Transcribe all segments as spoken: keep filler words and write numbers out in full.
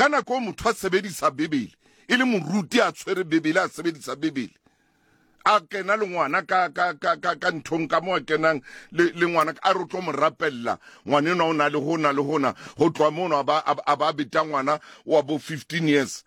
kana ko motho a sebedisa Bebele e le moruti a tshwere Bebele a sebedisa Bebele a kena le ngwana ka ka ka ka ka nthong ka mo kenang le le ngwana a re tlo mo rapella ngwana eno o na le hona le hona ho tloa mono ba ba beta ngwana wa bo fifteen years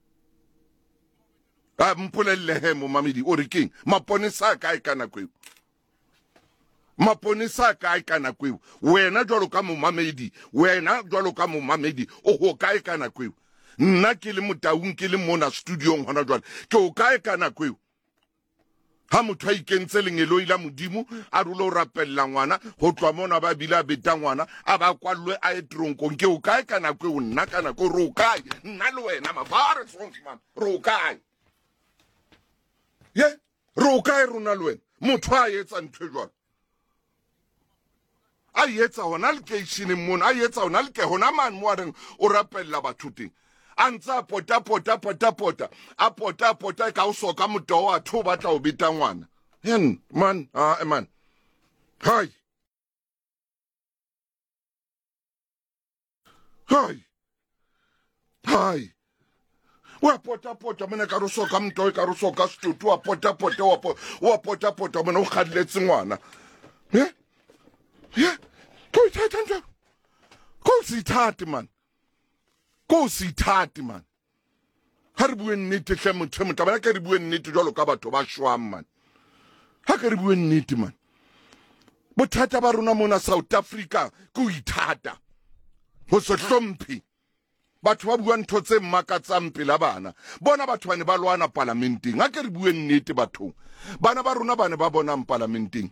a mpolelle he mo Mamedi o re keng maponesa ka e kana kweo maponesa ka e kana kweo wena jwalo ka mo Mamedi wena jwalo ka mo Mamedi o ho ka e kana kweo nna ke le motaung ke le mona studiong hona jwale ke o ka e kana kweo ha motho a ikentse lengelo ila modimo a rule o rapella ngwana ho tloa mona ba bila beta ngwana a ba kwallwe a e tronkong ke o kae kana kweo nna kana ko ro kae nna le wena mabare sontsman ro kae ye ro kae rona le wena motho a etsa ntwe jwalo a etsa hona le keishining mona a etsa hona le ke hona man mo a reng o rapella batho teng antsa pota pota pota pota a pota pota ka o soka moto wa tho ba tla o beta ngwana hen man ah man hai hai hai wa pota pota mena ka ro soka moto ka ro soka stutu wa pota pota wa wa pota pota mena o khadletse ngwana he he ko ithatha ko si thati man ko si thati man ha re bue nnete hle motho motho ba ka re bue nnete jwalo ka batho ba shwang man ha ka re bue nnete man bothata ba rona mona South Africa ko ithata ho se hlomphi batho ba bua ntho tse mmakatsang pela bana bona batho ba ne ba lwana parlamenteng ha ka re bue nnete bathong bana ba rona ba ne ba bona parlamenteng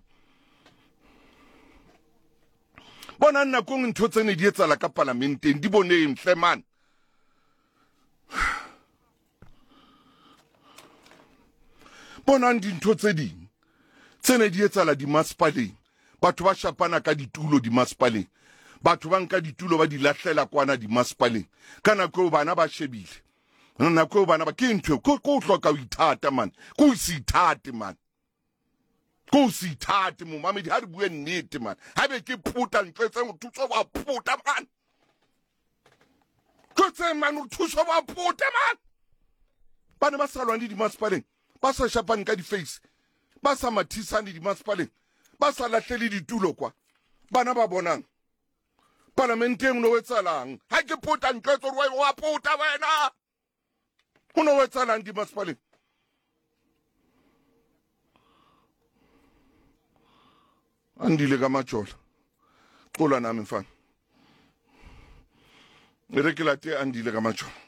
bona nna ko ntho tse ne di etsala ka parlamenteng di boneng hle man bona ndi ntho tse ding tsene di etsala di maspaleng batho ba shapana ka ditulo di maspaleng batho ba nka ditulo ba di lahlela kwana di maspaleng kana ko bana ba shebile nna ko bana ba ke ntho ko ko hloka o ithata man ko se ithate man ko se ithate mo Mamedi ha re bue nnete man ha be ke puta ntletse mo thuso ba puta man ko tse man o thuso ba puta man bana ba salwa ndi di maspaleng ba sa shapane ka di face ba sa mathisane di maspaleng ba sa lahlele ditulo kwa bana ba bonang parlamenteng no wetsalang ha ke puta ntletso re wa puta wena uno wetsalang di maspaleng andile ka majola qola nami mfana re ke late andile ka majola